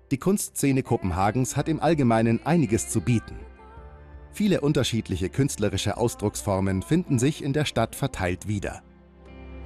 Die Kunstszene Kopenhagens hat im Allgemeinen einiges zu bieten. Viele unterschiedliche künstlerische Ausdrucksformen finden sich in der Stadt verteilt wieder.